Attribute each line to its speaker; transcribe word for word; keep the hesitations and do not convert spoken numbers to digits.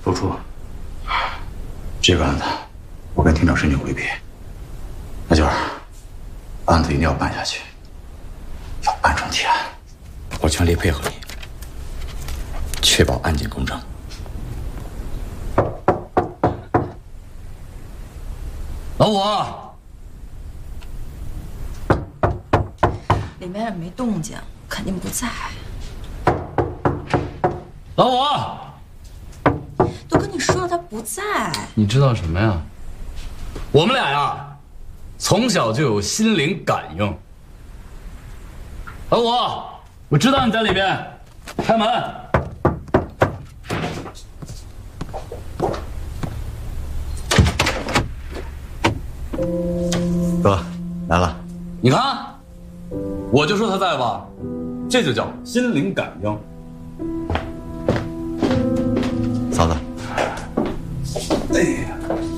Speaker 1: 周初，这个案子我跟厅长申请回避。那就是案子一定要办下去，要办成铁案。我全力配合你，确保案件公正。
Speaker 2: 老五，
Speaker 3: 里面也没动静，肯定不在。
Speaker 2: 老五，
Speaker 3: 都跟你说了他不在。
Speaker 2: 你知道什么呀？我们俩呀，从小就有心灵感应。老五，我知道你在里面，开门。
Speaker 1: 哥，来了。
Speaker 2: 你看，我就说他在吧，这就叫心灵感应。
Speaker 1: 嫂子。
Speaker 2: 哎呀。